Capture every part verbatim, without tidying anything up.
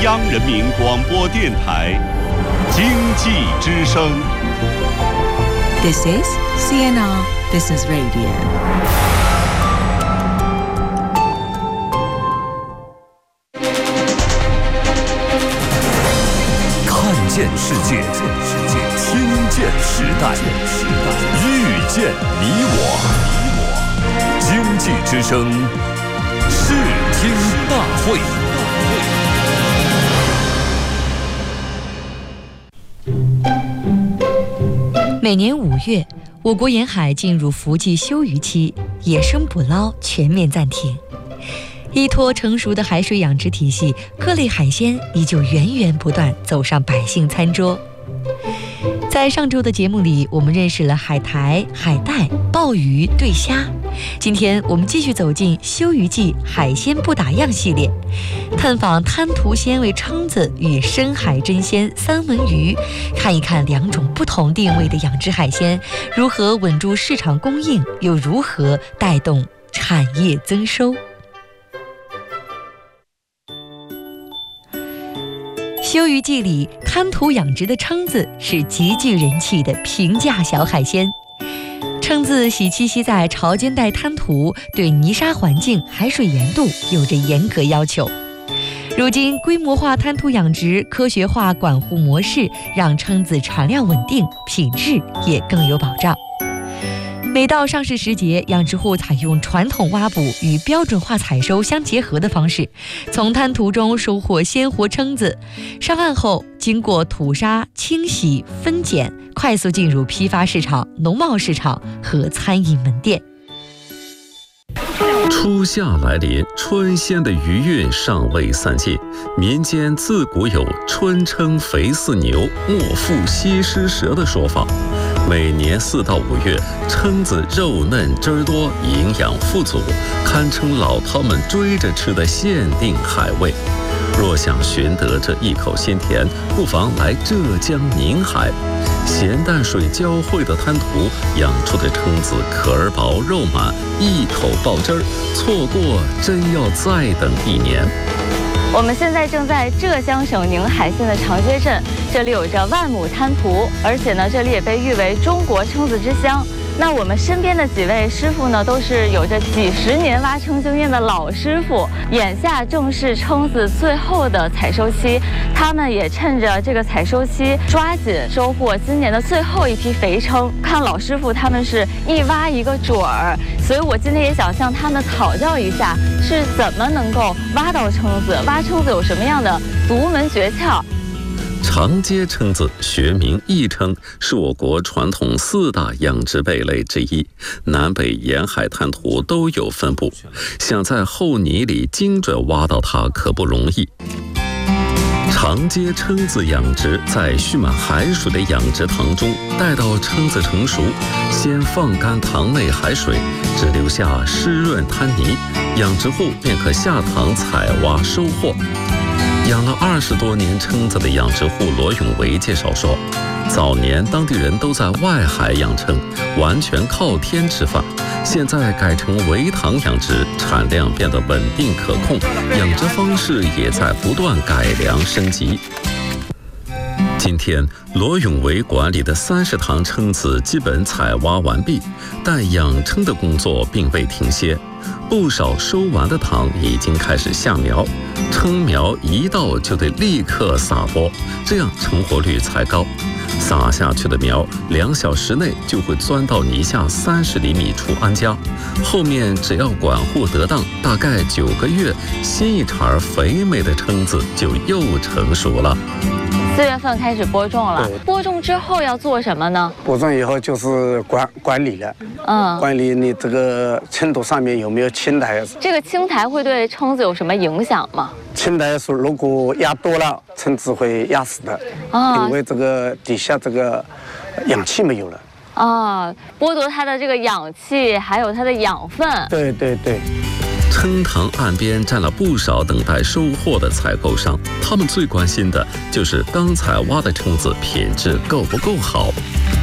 央人民广播电台经济之声。 This is C N R Business Radio。 看见世界，听见时代，遇见你我。经济之声，视听大会。 每年五月，我国沿海进入伏季休渔期，野生捕捞全面暂停。依托成熟的海水养殖体系，各类海鲜依旧源源不断走上百姓餐桌。在上周的节目里，我们认识了海苔、海带、鲍鱼、对虾。今天我们继续走进休渔季海鲜不打烊系列，探访滩涂鲜味蛏子与深海真鲜三文鱼，看一看两种不同定位的养殖海鲜如何稳住市场供应，又如何带动产业增收。休渔季里，滩涂养殖的蛏子是极具人气的平价小海鲜。蛏子喜栖息在潮间带滩涂，对泥沙环境、海水盐度有着严格要求。如今，规模化滩涂养殖、科学化管护模式，让蛏子产量稳定，品质也更有保障。每到上市时节，养殖户采用传统挖捕与标准化采收相结合的方式，从滩涂中收获鲜活蛏子，上岸后经过吐沙、清洗、分拣，快速进入批发市场、农贸市场和餐饮门店。 初夏来临，春鲜的余韵尚未散尽，民间自古有春蛏肥似牛，末腹西施蛇的说法。每年四到五月，蛏子肉嫩汁儿多，营养富足，堪称老饕们追着吃的限定海味。若想寻得这一口鲜甜，不妨来浙江宁海。咸淡水交汇的滩涂养出的蛏子壳儿薄肉满，一口爆汁儿，错过真要再等一年。 我们现在正在浙江省宁海县的长街镇，这里有着万亩滩涂，而且呢，这里也被誉为中国蛏子之乡。那我们身边的几位师傅呢，都是有着几十年挖蛏经验的老师傅。眼下正是蛏子最后的采收期，他们也趁着这个采收期，抓紧收获今年的最后一批肥蛏。看老师傅他们是一挖一个准儿，所以我今天也想向他们讨教一下，是怎么能够挖到蛏子，挖蛏子有什么样的独门诀窍。 长街蛏子学名异蛏，是我国传统四大养殖贝类之一，南北沿海滩涂都有分布，想在厚泥里精准挖到它可不容易。长街蛏子养殖在蓄满海水的养殖塘中，待到蛏子成熟，先放干塘内海水，只留下湿润滩泥，养殖户便可下塘采挖收获。养了二十多年蛏子的养殖户罗永维介绍说，早年当地人都在外海养蛏，完全靠天吃饭，现在改成围塘养殖，产量变得稳定可控，养殖方式也在不断改良升级。今天，罗永维管理的三十塘蛏子基本采挖完毕，但养蛏的工作并未停歇。不少收完的塘已经开始下苗，蛏苗一到就得立刻撒播，这样成活率才高。撒下去的苗，两小时内就会钻到泥下三十厘米处安家。后面只要管护得当，大概九个月，新一茬肥美的蛏子就又成熟了。 四月份开始播种了，播种之后要做什么呢？ 播种以后就是管管理了，嗯，管理你这个程度上面有没有青苔。 这个青苔会对蛏子有什么影响吗？ 青苔是如果压多了，蛏子会压死的，啊，因为这个底下这个氧气没有了。 啊，剥夺它的这个氧气，还有它的养分。 对对对。 蛏塘岸边站了不少等待收获的采购商，他们最关心的就是刚采挖的蛏子品质够不够好。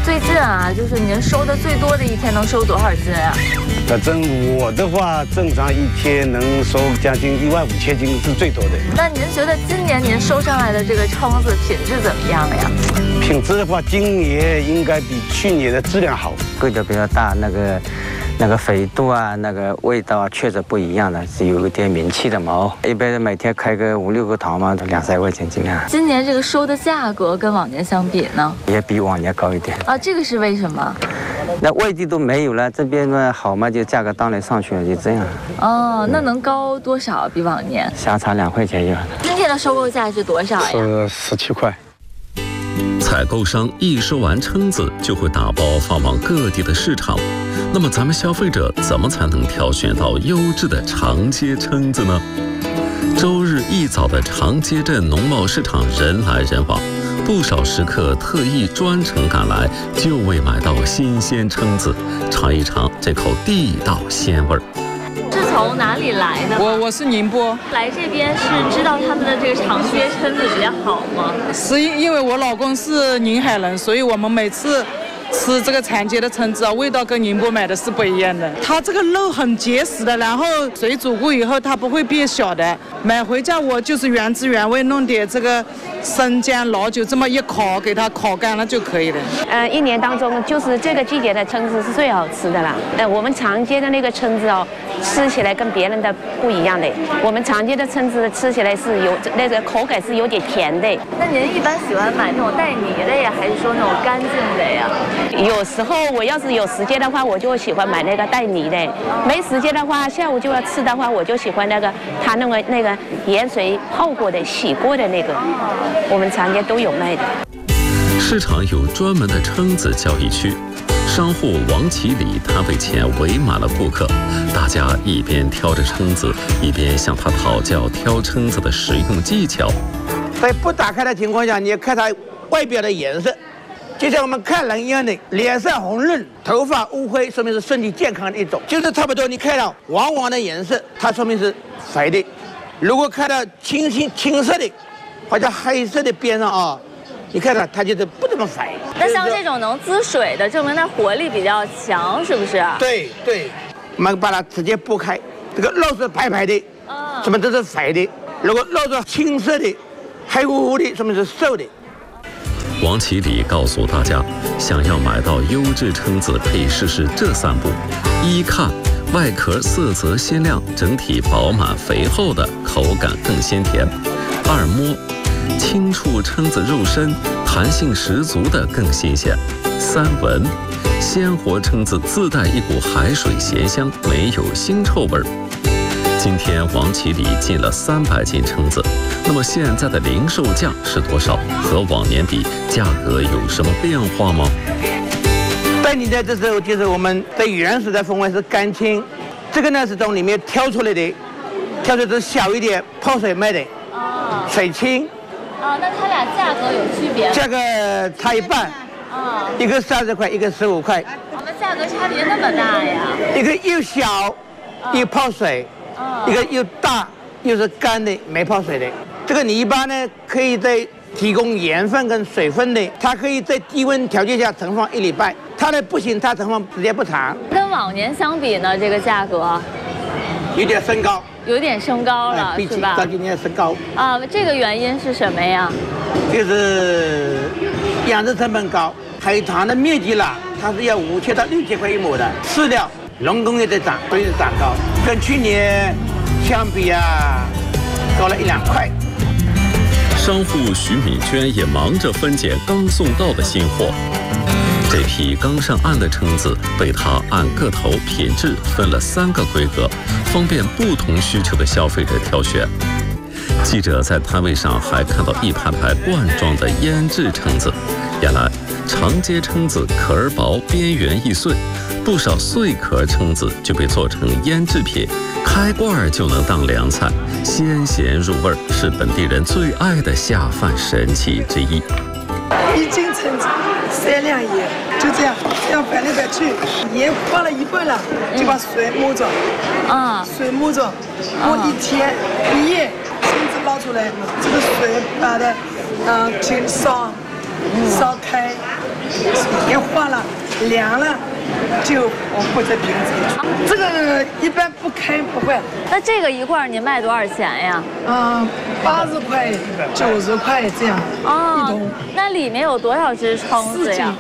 最近啊，就是您收的最多的一天能收多少斤啊？ 反正我的话，正常一天能收将近一万五千斤是最多的。 那您觉得今年您收上来的这个蛏子品质怎么样呀？ 品质的话，今年应该比去年的质量好， 个头比较大，那个。那个肥度啊，那个味道啊，确实不一样的，是有一点名气的毛。一般每天开个五六个塘嘛，都两三块钱斤啊。 今年这个收的价格跟往年相比呢， 也比往年高一点啊。这个是为什么？ 那外地都没有了，这边呢好嘛，就价格当然上去了，就这样。 哦，那能高多少？比往年？ 相差两块钱有。 今天的收购价是多少呀？ 是十七块。 采购商一收完蛏子就会打包发往各地的市场，那么咱们消费者怎么才能挑选到优质的长街蛏子呢？周日一早的长街镇农贸市场人来人往，不少食客特意专程赶来，就为买到新鲜蛏子，尝一尝这口地道鲜味儿。 是从哪里来的？ 我我是宁波， 来这边是知道他们的这个长街蛏子比较好吗？ 是因为我老公是宁海人，所以我们每次吃这个长街的蛏子啊，味道跟宁波买的是不一样的。它这个肉很结实的，然后水煮过以后它不会变小的。买回家我就是原汁原味，弄点这个生姜、老酒这么一烤，给它烤干了就可以了。 呃，一年当中就是这个季节的蛏子是最好吃的啦。呃，我们长街的那个蛏子哦，吃起来跟别人的不一样的。我们长街的蛏子吃起来是有那个口感是有点甜的。 那您一般喜欢买那种带泥的呀，还是说那种干净的呀？ 有时候我要是有时间的话，我就喜欢买那个带泥的；没时间的话，下午就要吃的话，我就喜欢那个它那个那个盐水泡过的、洗过的那个。我们长街都有卖的。 市场有专门的蛏子交易区，商户王启礼摊位前围满了顾客，大家一边挑着蛏子，一边向他讨教挑蛏子的使用技巧。 在不打开的情况下，你要看它外表的颜色。就像我们看人一样的，脸色红润，头发乌灰，说明是身体健康的一种。就是差不多，你看到黄黄的颜色，它说明是肥的；如果看到青青青色的，或者黑色的边上啊，你看到它就是不怎么肥。 那像这种能滋水的，证明它活力比较强，是不是？ 对对，我们把它直接剥开，这个肉是白白的， 啊， 说明这是肥的；如果肉是青色的、黑乎乎的，说明是瘦的。 王启礼告诉大家，想要买到优质蛏子，可以试试这三步：一看，外壳色泽鲜亮，整体饱满肥厚的，口感更鲜甜；二摸，轻触蛏子肉身，弹性十足的更新鲜；三闻，鲜活蛏子自带一股海水咸香，没有腥臭味儿。今天王启礼进了三百斤蛏子，那么现在的零售价是多少？和往年比，价格有什么变化吗？ 带你在这时候，就是我们的原始的风味是干青，这个呢是从里面挑出来的，挑出来是小一点泡水卖的， 哦， 水青。 啊，那它俩价格有区别吗？ 价格差一半， 啊， 一个三十块，一个十五块。 我们价格差别那么大呀？ 一个又小，又泡水。一个又大又是干的没泡水的，这个你一般呢可以在提供盐分跟水分的，它可以在低温条件下存放一礼拜，它呢不行，它存放时间不长。 跟往年相比呢，这个价格有点升高， 有点升高了， 比起到今年升高啊。这个原因是什么呀？ 就是养殖成本高，海棠的面积啦，它是要五千到六千块一亩的，饲料。农工也在涨，所以涨高，跟去年相比啊，高了一两块。 商户徐敏娟也忙着分拣刚送到的新货。这批刚上岸的蛏子被她按个头、品质分了三个规格，方便不同需求的消费者挑选。记者在摊位上还看到一排排罐装的腌制蛏子，原来长街蛏子壳儿薄，边缘易碎。不少碎壳蛏子就被做成腌制品，开罐就能当凉菜，鲜咸入味，是本地人最爱的下饭神器之一。 一斤蛏子三两盐，就这样这样摆来摆去，盐放了一半了，就把水摸着，啊，水摸着，摸一天一夜，蛏子捞出来，这个水把它嗯清烧，烧开。 水也化了，凉了，就我或者瓶子。这个一般不开不坏。 那这个一罐您卖多少钱呀？ 嗯，八十块、九十块这样。哦，一桶。 那里面有多少只蛏子呀？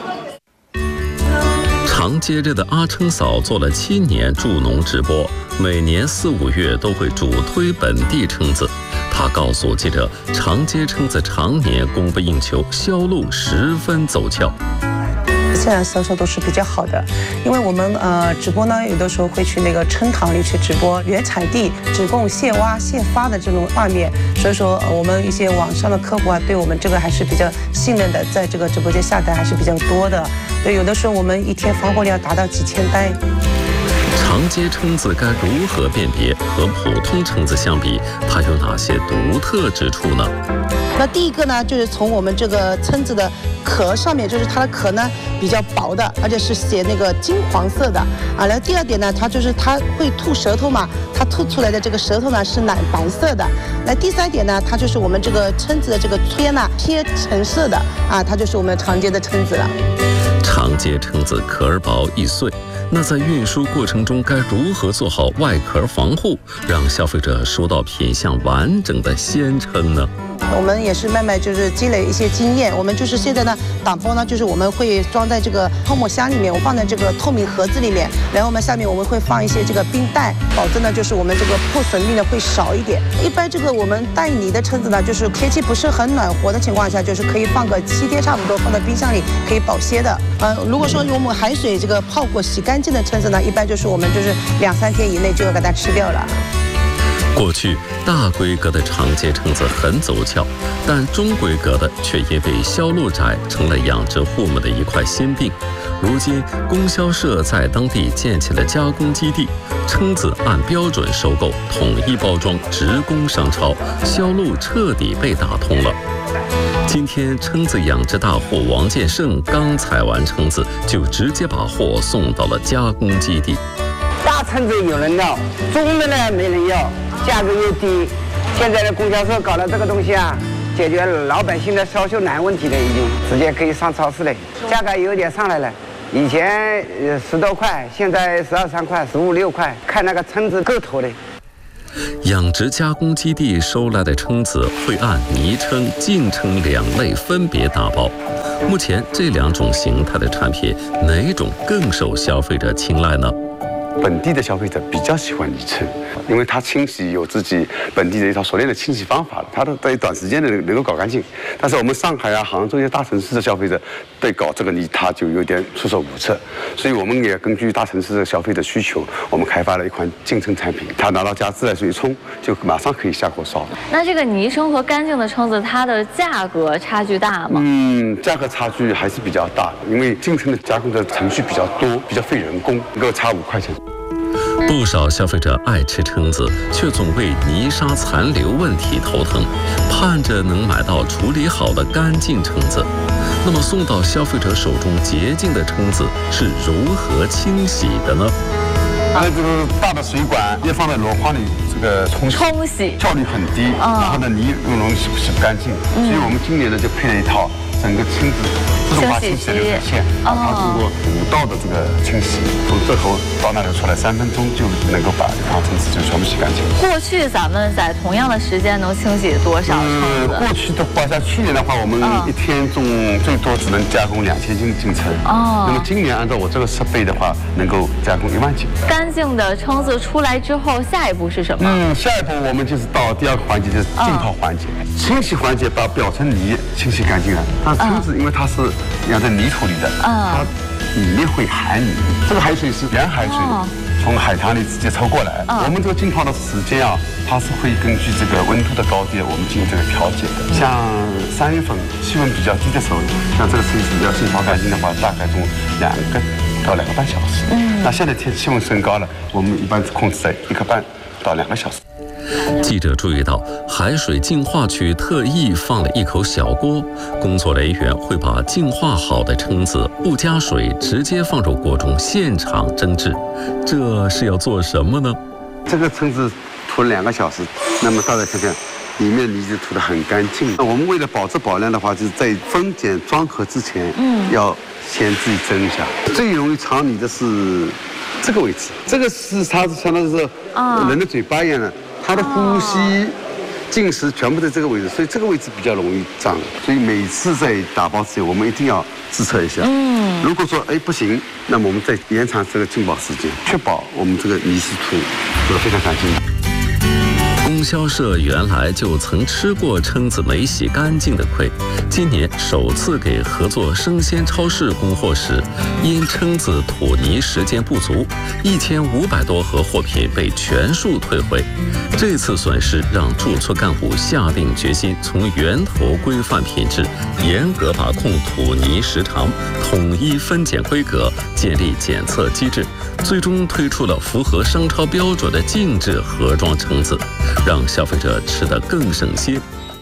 长街镇的阿称嫂做了七年助农直播，每年四五月都会主推本地蛏子。她告诉记者，长街蛏子常年供不应求，销路十分走俏。 现在销售都是比较好的，因为我们呃直播呢，有的时候会去那个蛏塘里去直播，原产地只供现挖现发的这种画面，所以说、呃、我们一些网上的客户啊，对我们这个还是比较信任的，在这个直播间下单还是比较多的。对，有的时候我们一天发货量达到几千单。 长街蛏子该如何辨别？和普通蛏子相比，它有哪些独特之处呢？ 那第一个呢，就是从我们这个蛏子的壳上面，就是它的壳呢比较薄的，而且是显那个金黄色的啊。然后第二点呢，它就是它会吐舌头嘛，它吐出来的这个舌头呢是奶白色的。那第三点呢，它就是我们这个蛏子的这个边呢偏橙色的啊，它就是我们长街的蛏子了。 长街蛏子壳儿薄易碎，那在运输过程中该如何做好外壳防护，让消费者收到品相完整的鲜蛏呢？ 我们也是慢慢就是积累一些经验，我们就是现在呢，打包呢，就是我们会装在这个泡沫箱里面，我放在这个透明盒子里面，然后我们下面我们会放一些这个冰袋，保证呢就是我们这个破损率呢会少一点。一般这个我们带泥的蛏子呢，就是天气不是很暖和的情况下，就是可以放个七天差不多，放在冰箱里可以保鲜的。呃，如果说我们海水这个泡过洗干净的蛏子呢，一般就是我们就是两三天以内就要给它吃掉了。 过去大规格的长街蛏子很走俏，但中规格的却因为销路窄，成了养殖户们的一块心病。如今供销社在当地建起了加工基地，蛏子按标准收购，统一包装，直供商超，销路彻底被打通了。今天蛏子养殖大户王建胜刚采完蛏子，就直接把货送到了加工基地。 大蛏子有人要，中的呢没人要，价格又低。现在的供销社搞了这个东西啊，解决了老百姓的销售难问题了，已经直接可以上超市了，价格有点上来了。以前呃十多块，现在十二三块、十五六块，看那个蛏子个头的。 养殖加工基地收来的蛏子会按泥蛏、净蛏两类分别打包。目前这两种形态的产品，哪种更受消费者青睐呢？ 本地的消费者比较喜欢泥蛏，因为它清洗有自己本地的一套熟练的清洗方法，它都在短时间内能够搞干净。但是我们上海啊、杭州一些大城市的消费者对搞这个泥，他就有点束手无策。所以我们也根据大城市的消费者需求，我们开发了一款净蛏产品，它拿到家自来水一冲，就马上可以下锅烧。 那这个泥蛏和干净的蛏子，它的价格差距大吗？ 嗯，价格差距还是比较大的，因为净蛏的加工的程序比较多，比较费人工，能够差五块钱。 不少消费者爱吃蛏子，却总为泥沙残留问题头疼，盼着能买到处理好的干净蛏子。那么送到消费者手中洁净的蛏子是如何清洗的呢？ 那这个大的水管也放在箩筐里，这个冲洗， 冲洗效率很低，哦、然后呢泥又容易洗洗不干净，嗯、所以我们今年呢就配了一套整个蛏子自动化清洗的流水线，啊，它通过五道的这个清洗，从这头到那头出来，三分钟就能够把一套蛏子就全部洗干净。 过去咱们在同样的时间能清洗多少蛏子？ 过去的话，像去年的话，我们一天中最多只能加工两千斤净蛏。哦。那么今年按照我这个设备的话，能够加工一万斤。 干净的蛏子出来之后，下一步是什么？ 嗯，下一步我们就是到第二个环节，就是浸泡环节。哦、清洗环节把表层泥清洗干净了，但蛏子因为它是养在泥土里的，它里面会含泥。这个海水是原海水，从海塘里直接抽过来。我们这个浸泡的时间啊，它是会根据这个温度的高低，我们进行这个调节的。像三月份气温比较低的时候，像这个蛏子要浸泡干净的话，大概从两个到两个半小时。嗯，那现在天气温升高了，我们一般控制在一个半到两个小时。 记者注意到，海水净化区特意放了一口小锅，工作人员会把净化好的蛏子不加水直接放入锅中现场蒸制。这是要做什么呢？ 这个蛏子涂了两个小时，那么大家看看， 里面泥就涂得很干净。那我们为了保质保量的话，就是在封检装壳之前，嗯，要先自己蒸一下。最容易藏泥的是这个位置，这个是它是相当于是人的嘴巴一样的，它的呼吸、进食全部在这个位置，所以这个位置比较容易脏。所以每次在打包之前，我们一定要自测一下。嗯，如果说哎不行，那么我们再延长这个浸泡时间，确保我们这个泥是土做得非常干净。 供销社原来就曾吃过蛏子没洗干净的亏，今年首次给合作生鲜超市供货时，因蛏子吐泥时间不足，一千五百多盒货品被全数退回。这次损失让驻村干部下定决心，从源头规范品质，严格把控吐泥时长，统一分拣规格，建立检测机制，最终推出了符合商超标准的静置盒装蛏子，让消费者吃得更省心。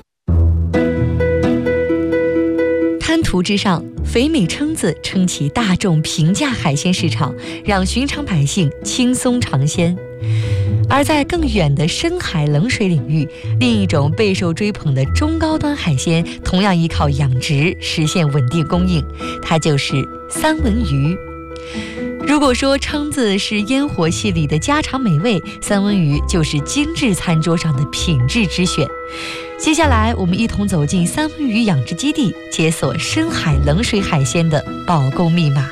滩涂之上，肥美蛏子撑起大众平价海鲜市场，让寻常百姓轻松尝鲜。而在更远的深海冷水领域，另一种备受追捧的中高端海鲜，同样依靠养殖实现稳定供应，它就是三文鱼。如果说蛏子是烟火气里的家常美味，三文鱼就是精致餐桌上的品质之选。接下来我们一同走进三文鱼养殖基地，解锁深海冷水海鲜的保供密码。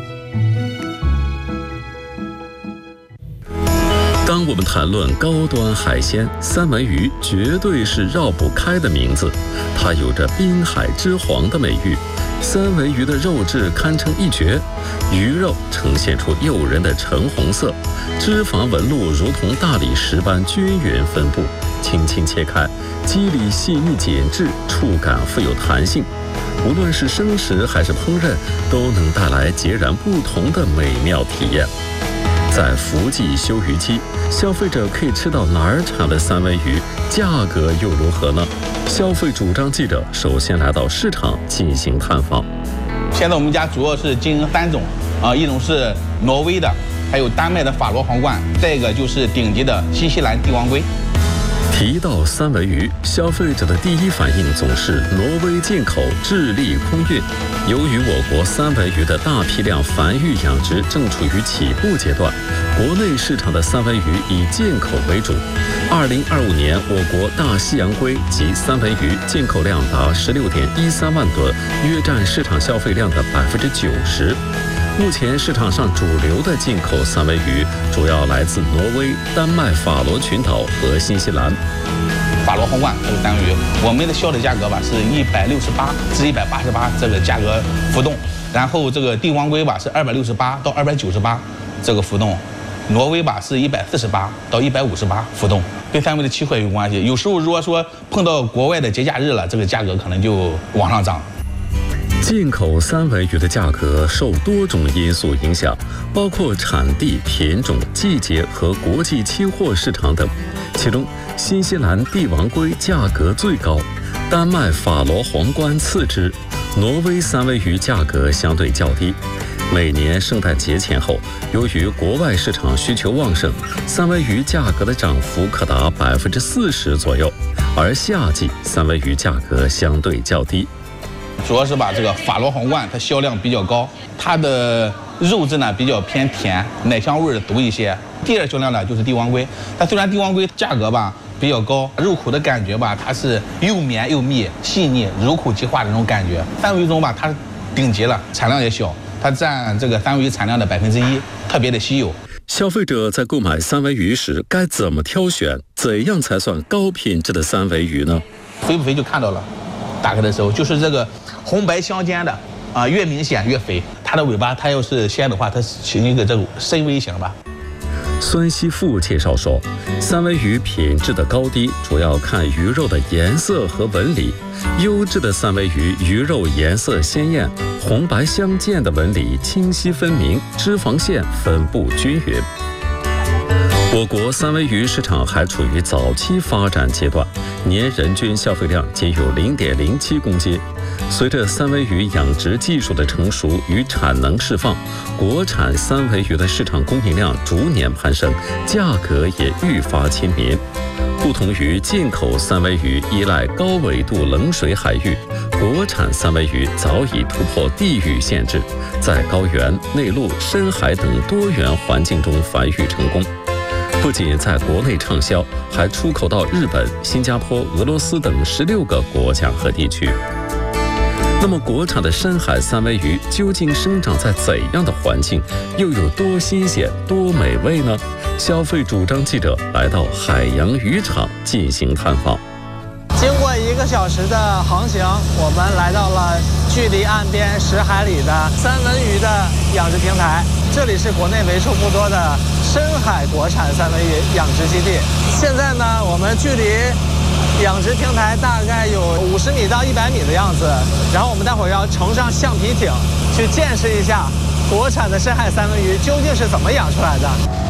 当我们谈论高端海鲜，三文鱼绝对是绕不开的名字。它有着滨海之皇的美誉，三文鱼的肉质堪称一绝，鱼肉呈现出诱人的橙红色，脂肪纹路如同大理石般均匀分布，轻轻切开，肌理细腻紧致，触感富有弹性。无论是生食还是烹饪，都能带来截然不同的美妙体验。在福记休渔期，消费者可以吃到哪儿产的三文鱼，价格又如何呢？消费主张记者首先来到市场进行探访。 现在我们家主要是经营三种啊，一种是挪威的，还有丹麦的法罗皇冠，再一个就是顶级的新西兰帝王龟。 提到三文鱼，消费者的第一反应总是挪威进口，智利空运。由于我国三文鱼的大批量繁育养殖正处于起步阶段，国内市场的三文鱼以进口为主。二零二五年，我国大西洋龟及三文鱼进口量达十六点一三万吨，约占市场消费量的百分之九十。目前市场上主流的进口三文鱼主要来自挪威、丹麦法罗群岛和新西兰。 法罗皇冠这个三文鱼，我们的销的价格吧是一百六十八至一百八十八，这个价格浮动。然后这个帝王龟吧是二百六十八到二百九十八，这个浮动。挪威吧是一百四十八到一百五十八浮动，跟三文的期货有关系。有时候如果说碰到国外的节假日了，这个价格可能就往上涨。 进口三文鱼的价格受多种因素影响，包括产地、品种、季节和国际期货市场等。其中，新西兰帝王龟价格最高，丹麦法罗皇冠次之，挪威三文鱼价格相对较低。每年圣诞节前后，由于国外市场需求旺盛，三文鱼价格的涨幅可达百分之四十左右，而夏季三文鱼价格相对较低。 主要是把这个法罗皇冠它销量比较高，它的肉质呢比较偏甜，奶香味儿足一些。第二销量呢就是帝王龟，它虽然帝王龟价格吧比较高，入口的感觉吧它是又绵又密、细腻、入口即化的那种感觉。三文鱼中吧它顶级了，产量也小，它占这个三文鱼产量的百分之一，特别的稀有。 消费者在购买三文鱼时该怎么挑选？怎样才算高品质的三文鱼呢？ 肥不肥就看到了，打开的时候就是这个红白相间的啊，越明显越肥。它的尾巴它要是鲜的话，它形一个这种深 V 型吧。 孙锡富介绍说，三文鱼品质的高低主要看鱼肉的颜色和纹理。优质的三文鱼鱼肉颜色鲜艳，红白相间的纹理清晰分明，脂肪线分布均匀。我国三文鱼市场还处于早期发展阶段，年人均消费量仅有 零点零七公斤。随着三文鱼养殖技术的成熟与产能释放，国产三文鱼的市场供应量逐年攀升，价格也愈发亲民。不不同于进口三文鱼依赖高纬度冷水海域，国产三文鱼早已突破地域限制，在高原、内陆、深海等多元环境中繁育成功。不仅在国内畅销，还出口到日本、新加坡、俄罗斯等十六个国家和地区。那么，国产的深海三文鱼究竟生长在怎样的环境，又有多新鲜、多美味呢？消费主张记者来到海洋渔场进行探访。 经过一个小时的航行，我们来到了距离岸边十海里的三文鱼的养殖平台。这里是国内为数不多的深海国产三文鱼养殖基地。现在呢，我们距离养殖平台大概有五十米到一百米的样子。然后我们待会儿要乘上橡皮艇去见识一下国产的深海三文鱼究竟是怎么养出来的。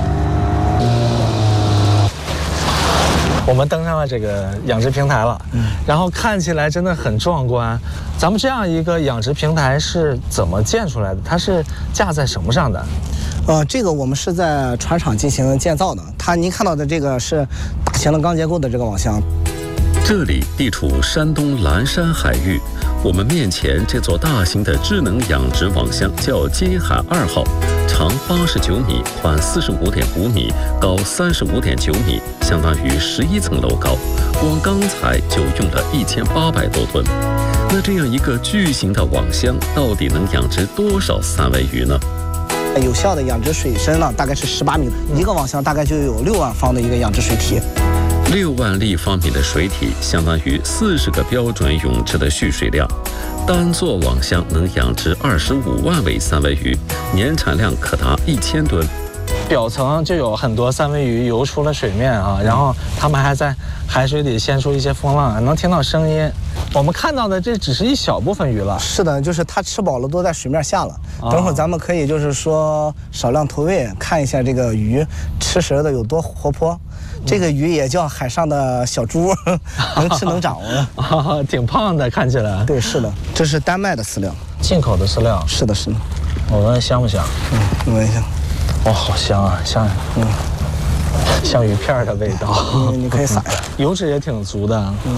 我们登上了这个养殖平台了，嗯，然后看起来真的很壮观。咱们这样一个养殖平台是怎么建出来的？它是架在什么上的？ 呃，这个我们是在船厂进行建造的。它您看到的这个是大型的钢结构的这个网箱。 这里地处山东蓝山海域，我们面前这座大型的智能养殖网箱叫金海二号，长八十九米，宽四十五点五米，高三十五点九米，相当于十一层楼高。光钢材就用了一千八百多吨。那这样一个巨型的网箱，到底能养殖多少三文鱼呢？ 有效的养殖水深呢，大概是十八米，一个网箱大概就有六万方的一个养殖水体。 六万立方米的水体相当于四十个标准泳池的蓄水量，单座网箱能养殖二十五万尾三文鱼，年产量可达一千吨。 表层就有很多三文鱼游出了水面啊，然后它们还在海水里掀出一些风浪，能听到声音。我们看到的这只是一小部分鱼了。 是的，就是它吃饱了都在水面下了。哦、等会儿咱们可以就是说少量投喂，看一下这个鱼吃食的有多活泼。这个鱼也叫海上的小猪，能吃能长啊，挺胖的，看起来。 对，是的，这是丹麦的饲料， 进口的饲料。 是的，是的。 我闻香不香？ 嗯，你闻一下。 哇、哦，好香啊，像嗯，像鱼片的味道。 嗯，你可以撒一下， 油脂也挺足的。嗯。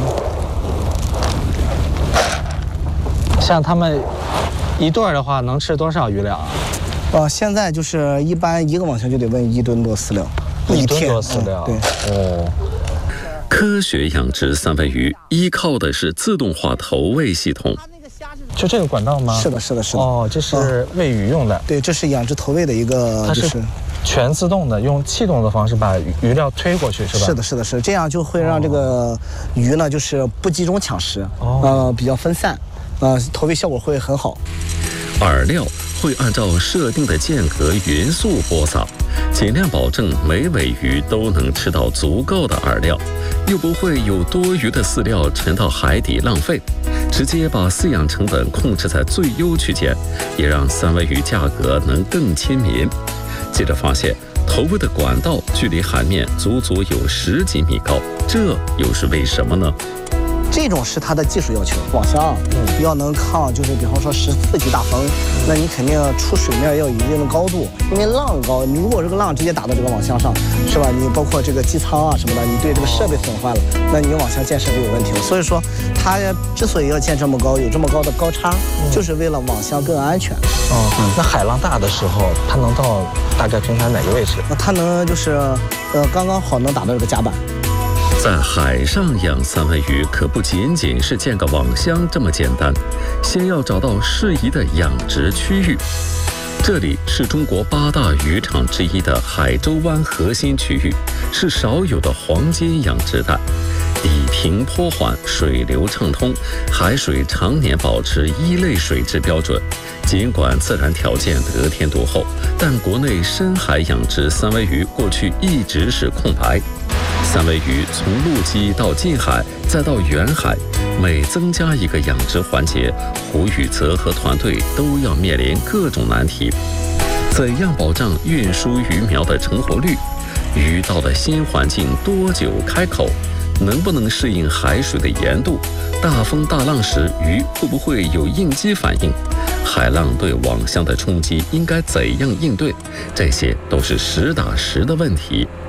像他们一对儿的话，能吃多少鱼粮啊？ 呃，现在就是一般一个网箱就得喂一吨多饲料。 一吨多饲料， 嗯、对哦。 科学养殖三文鱼依靠的是自动化投喂系统。 就这个管道吗？ 是的，是的，是的。 哦，这是喂鱼用的。 嗯、对，这是养殖投喂的一个， 它是全自动的，用气动的方式把鱼料推过去，是吧？ 是的，是的，是这样就会让这个鱼呢，就是不集中抢食，哦、呃，比较分散，呃，投喂效果会很好。 饵料会按照设定的间隔匀速播撒，尽量保证每尾鱼都能吃到足够的饵料，又不会有多余的饲料沉到海底浪费，直接把饲养成本控制在最优区间，也让三文鱼价格能更亲民。记者发现，投喂的管道距离海面足足有十几米高，这又是为什么呢？ 这种是它的技术要求，网箱嗯要能抗，就是比方说十四级大风，那你肯定出水面要有一定的高度，因为浪高，你如果这个浪直接打到这个网箱上，是吧？你包括这个机舱啊什么的，你对这个设备损坏了，那你网箱建设就有问题了。所以说，它之所以要建这么高，有这么高的高差，嗯、就是为了网箱更安全。 哦、嗯，那海浪大的时候，它能到大概平台哪个位置？ 那它能就是，呃，刚刚好能打到这个甲板。 在海上养三文鱼可不仅仅是建个网箱这么简单，先要找到适宜的养殖区域。这里是中国八大渔场之一的海州湾核心区域，是少有的黄金养殖带。地平坡缓，水流畅通，海水常年保持一类水质标准。尽管自然条件得天独厚，但国内深海养殖三文鱼过去一直是空白。三文鱼从陆基到近海，再到远海，每增加一个养殖环节，胡宇泽和团队都要面临各种难题。怎样保障运输鱼苗的成活率？鱼到了新环境多久开口？能不能适应海水的盐度？大风大浪时，鱼会不会有应激反应？海浪对网箱的冲击应该怎样应对？这些都是实打实的问题。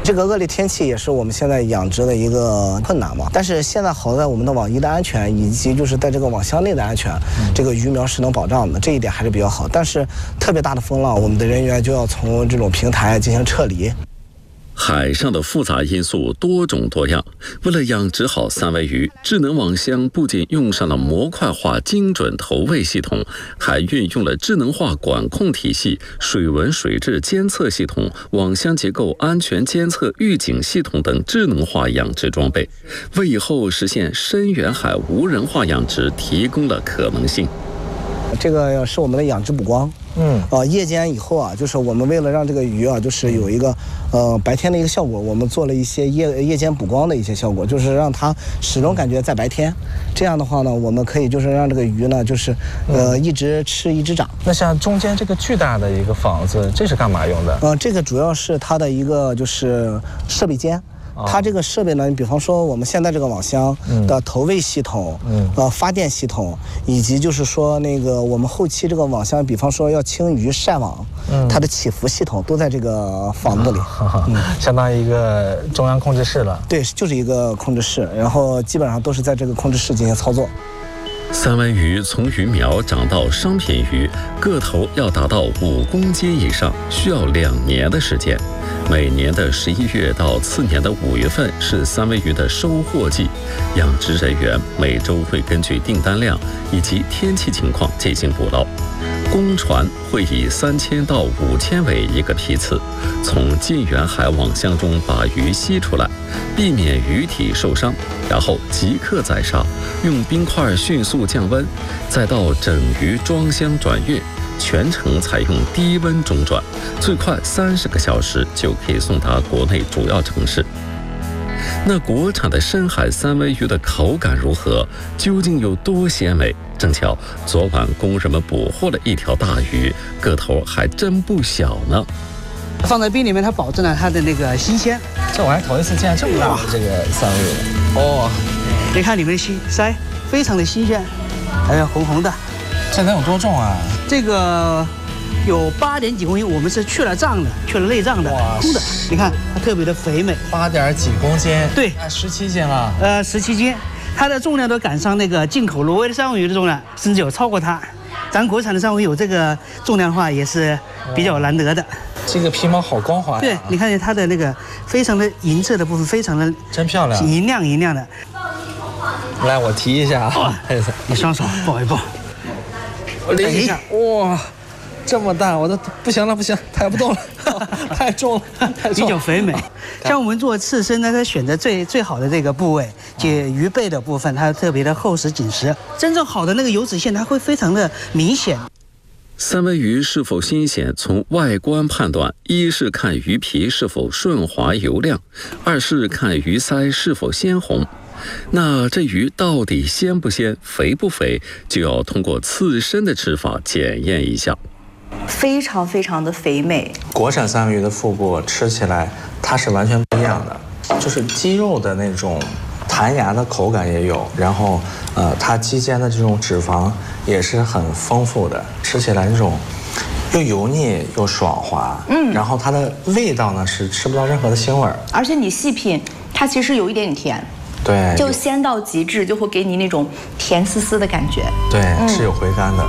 这个恶劣天气也是我们现在养殖的一个困难嘛。但是现在好在我们的网衣的安全，以及就是在这个网箱内的安全，这个鱼苗是能保障的，这一点还是比较好。但是特别大的风浪，我们的人员就要从这种平台进行撤离。 海上的复杂因素多种多样，为了养殖好三文鱼，智能网箱不仅用上了模块化精准投喂系统，还运用了智能化管控体系、水文水质监测系统、网箱结构安全监测预警系统等智能化养殖装备，为以后实现深远海无人化养殖提供了可能性。 这个是我们的养殖补光。嗯，呃，夜间以后啊，就是我们为了让这个鱼啊，就是有一个，呃，白天的一个效果，我们做了一些夜夜间补光的一些效果，就是让它始终感觉在白天。这样的话呢，我们可以就是让这个鱼呢，就是呃一直吃一直长。 那像中间这个巨大的一个房子，这是干嘛用的？ 呃，这个主要是它的一个就是设备间。它这个设备呢，你比方说我们现在这个网箱的投喂系统，嗯，呃，发电系统，以及就是说那个我们后期这个网箱，比方说要清鱼晒网，嗯，它的起伏系统都在这个房子里， 嗯，相当于一个中央控制室了。 对，就是一个控制室，然后基本上都是在这个控制室进行操作。 三文鱼从鱼苗长到商品鱼，个头要达到五公斤以上，需要两年的时间。每年的十一月到次年的五月份是三文鱼的收获季，养殖人员每周会根据订单量以及天气情况进行捕捞。公船会以三千到五千尾一个批次，从近远海网箱中把鱼吸出来，避免鱼体受伤，然后即刻宰杀，用冰块迅速降温，再到整鱼装箱转运。全程采用低温中转，最快三十个小时就可以送达国内主要城市。那国产的深海三文鱼的口感如何？究竟有多鲜美？正巧昨晚工人们捕获了一条大鱼，个头还真不小呢。 放在冰里面，它保证了它的那个新鲜。 这我还头一次见这么大的这个三文鱼。哦， 你看里面的鳃非常的新鲜，还有红红的。 这能有多重啊？ 这个有八点几公斤，我们是去了脏的，去了内脏的，空的。你看它特别的肥美， 八点几公斤， 对， 十七斤了。 呃，十七斤，它的重量都赶上那个进口挪威的三文鱼的重量，甚至有超过它。咱国产的三文鱼有这个重量的话，也是比较难得的。 这个皮毛好光滑呀！ 对，你看见它的那个非常的银色的部分，非常的真漂亮， 银亮银亮的。 来，我提一下啊， 你双手抱一抱。 我拎一下，哇，这么大，我都不行了，不行，抬不动了，太重了，太重了。 比较肥美。像我们做刺身呢，它选择最最好的这个部位，就鱼背的部分，它特别的厚实紧实。真正好的那个油脂线，它会非常的明显。 三文鱼是否新鲜，从外观判断，一是看鱼皮是否顺滑油亮，二是看鱼鳃是否鲜红。那这鱼到底鲜不鲜、肥不肥，就要通过刺身的吃法检验一下。 非常非常的肥美。 国产三文鱼的腹部吃起来它是完全不一样的，就是鸡肉的那种弹牙的口感也有，然后呃，它肌间的这种脂肪也是很丰富的，吃起来那种又油腻又爽滑，嗯，然后它的味道呢是吃不到任何的腥味儿， 而且你细品，它其实有一点点甜。 对， 就鲜到极致，就会给你那种甜丝丝的感觉。 对，嗯、是有回甘的。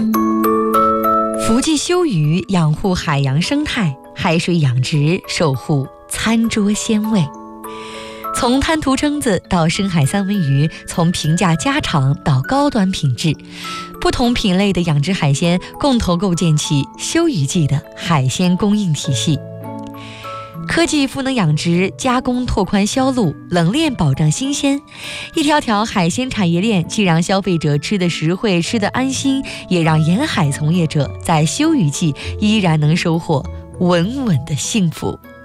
福记修鱼养护海洋生态，海水养殖守护餐桌鲜味。从滩涂蛏子到深海三文鱼，从平价家常到高端品质，不同品类的养殖海鲜共同构建起修鱼记的海鲜供应体系。科技赋能养殖，加工拓宽销路，冷链保障新鲜，一条条海鲜产业链既让消费者吃得实惠、吃得安心，也让沿海从业者在休渔季依然能收获稳稳的幸福。